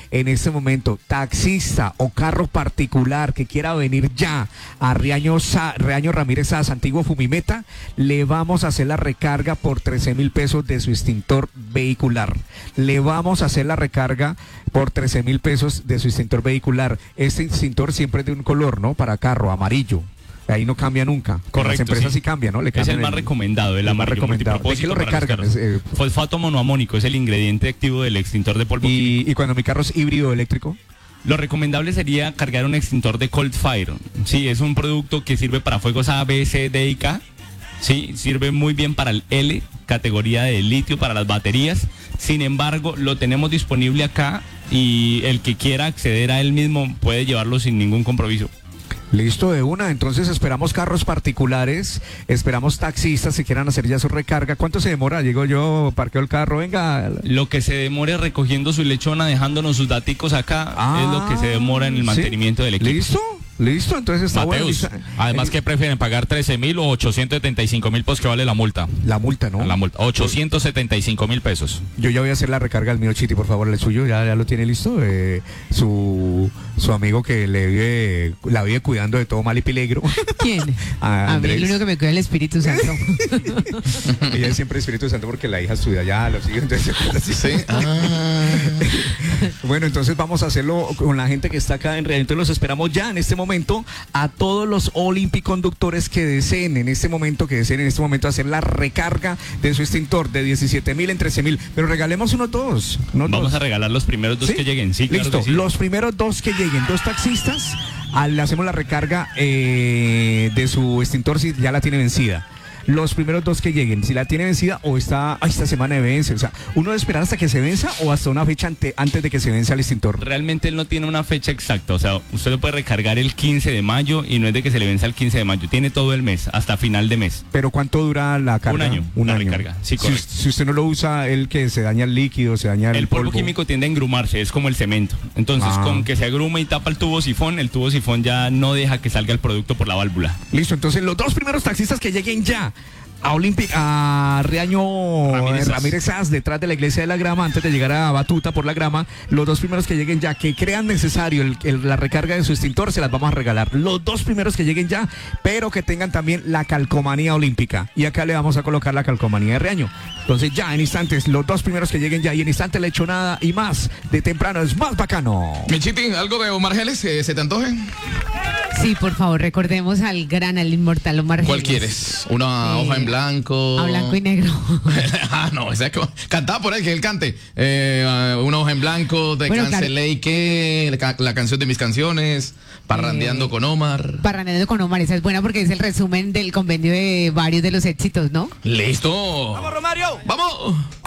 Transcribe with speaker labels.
Speaker 1: en este momento, taxista o carro particular que quiera venir ya a Riaño Ramírez Sass, antiguo Fumimeta, le vamos a hacer la recarga por 13.000 pesos de su extintor vehicular. Le vamos a hacer la recarga por 13.000 pesos de su extintor vehicular. Este extintor siempre es de un color, ¿no? Para carro, amarillo. Ahí no cambia nunca.
Speaker 2: Correcto.
Speaker 1: Las empresas sí cambian, ¿no?
Speaker 2: Es el más recomendado, el
Speaker 1: más recomendado. ¿De qué lo recargan?
Speaker 2: Fosfato monoamónico es el ingrediente activo del extintor de polvo químico.
Speaker 1: ¿Y cuando mi carro es híbrido eléctrico?
Speaker 2: Lo recomendable sería cargar un extintor de Cold Fire. Sí, es un producto que sirve para fuegos A, B, C, D y K. Sí, sirve muy bien para el L, categoría de litio para las baterías. Sin embargo, lo tenemos disponible acá y el que quiera acceder a él mismo puede llevarlo sin ningún compromiso.
Speaker 1: Listo, de una. Entonces esperamos carros particulares, esperamos taxistas que quieran hacer ya su recarga. ¿Cuánto se demora? Llego yo, parqueo el carro, venga.
Speaker 2: Lo que se demore recogiendo su lechona, dejándonos sus daticos acá, es lo que se demora en el mantenimiento del equipo.
Speaker 1: Listo, entonces está
Speaker 3: Mateus,
Speaker 1: bueno.
Speaker 3: Además, ¿qué prefieren? ¿Pagar 13.000 o 875.000 pesos que vale la multa?
Speaker 1: La multa, ¿no?
Speaker 3: La multa, 875.000 pesos.
Speaker 1: Yo ya voy a hacer la recarga al mío Chiti, por favor, el suyo, ya lo tiene listo. Su amigo que la vive cuidando de todo mal y peligro.
Speaker 4: ¿Quién? A mí el único que me cuida es el Espíritu Santo.
Speaker 1: Ella es siempre Espíritu Santo porque la hija estudia allá, lo sigue, entonces
Speaker 3: ¿Sí?
Speaker 1: Bueno, entonces vamos a hacerlo con la gente que está acá en realidad. Entonces los esperamos ya en este momento a todos los Olympic conductores que deseen en este momento hacer la recarga de su extintor de 17.000 en 13.000. Pero regalemos unos dos.
Speaker 2: Vamos a regalar los primeros dos que lleguen. Sí,
Speaker 1: listo,
Speaker 2: claro que sí.
Speaker 1: Los primeros dos que lleguen, dos taxistas, le hacemos la recarga de su extintor si ya la tiene vencida. Los primeros dos que lleguen, si la tiene vencida o esta semana de vence, o sea, uno debe esperar hasta que se venza o hasta una fecha antes de que se venza el extintor.
Speaker 2: Realmente él no tiene una fecha exacta, o sea, usted lo puede recargar el 15 de mayo y no es de que se le venza el 15 de mayo, tiene todo el mes, hasta final de mes.
Speaker 1: ¿Pero cuánto dura la carga?
Speaker 2: Un año. Recarga. Sí,
Speaker 1: si usted no lo usa, el que se daña el líquido, se daña el
Speaker 2: polvo químico tiende a engrumarse, es como el cemento. Entonces, con que se agruma y tapa el tubo sifón ya no deja que salga el producto por la válvula.
Speaker 1: Listo, entonces los dos primeros taxistas que lleguen ya a Riaño Ramírez Sass, detrás de la iglesia de la Grama, antes de llegar a Batuta por la Grama, los dos primeros que lleguen ya, que crean necesario la recarga de su extintor, se las vamos a regalar. Los dos primeros que lleguen ya, pero que tengan también la calcomanía olímpica. Y acá le vamos a colocar la calcomanía de Riaño. Entonces ya en instantes, los dos primeros que lleguen ya, y en instantes lechonada y más de temprano es más bacano.
Speaker 3: Mi Chiti, ¿algo de Omar Geles se te antoje?
Speaker 4: Sí, por favor, recordemos al inmortal Omar Geles.
Speaker 3: ¿Cuál quieres? ¿Una hoja en blanco?
Speaker 4: A blanco y negro.
Speaker 3: No, esa que cantaba por ahí, que él cante. Una hoja en blanco, de Cancelé, que la canción de mis canciones, Parrandeando con Omar.
Speaker 4: Parrandeando con Omar, esa es buena porque es el resumen del convenio de varios de los éxitos, ¿no?
Speaker 3: ¡Listo!
Speaker 5: ¡Vamos, Romario!
Speaker 3: ¡Vamos!